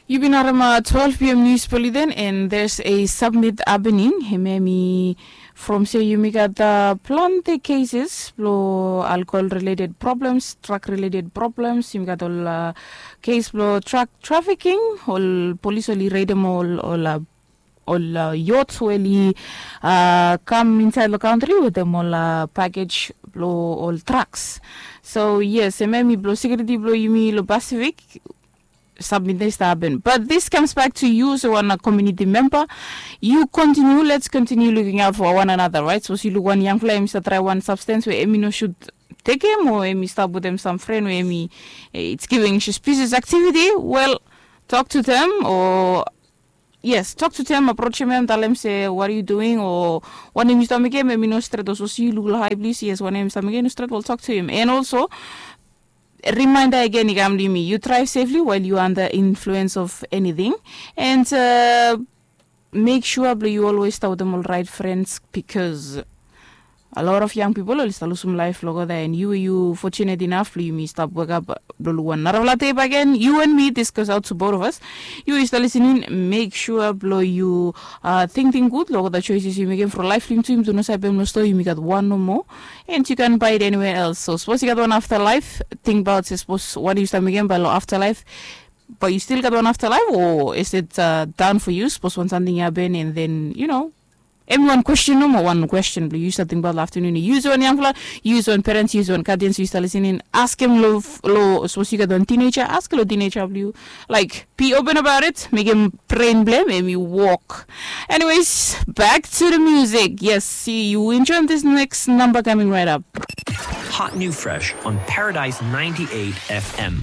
You've been at 12 p.m. news bulletin, and there's a submit happening. Hememi from say you make at the plenty cases, blow alcohol related problems, truck related problems. You got all case blow truck trafficking, all police only raid them all yachts will come inside the country with them all package blow all trucks. So yes, hememi blow security blow you me lo Pacific. Submit this to happen. But this comes back to you, so one a community member. Let's continue looking out for one another, right? So you look one young flames that try one substance where Emi no should take him or Emi start with them some friend where Emi it's giving suspicious activity. Well, talk to them or talk to them, approach them, tell them say what are you doing or one name is to make him Emi no straight or so see you look high please, yes, one name is to make him straight, we'll talk to him. And also reminder again, you drive safely while you are under influence of anything, and make sure you always tell them all right friends, because a lot of young people will start losing life logo there, and you fortunate enough you stop work up again. You and me, this goes out to both of us. You start listening, make sure you thinking good logo the choices you make for life to do not say no store you got one no more, and you can buy it anywhere else. So suppose you got one afterlife, think about suppose what you start making by afterlife, but you still got one afterlife, or is it done for you? Suppose when something happen and then everyone question no more one question. You start thinking about afternoon. Use one young fella, use one parents, use one guardians. You start listening. Ask him low. Suppose you got one teenager. Ask a teenager. Be open about it. Make him brain blame and you walk. Anyways, back to the music. Yes, see you enjoy this next number coming right up. Hot New Fresh on Paradise 98 FM.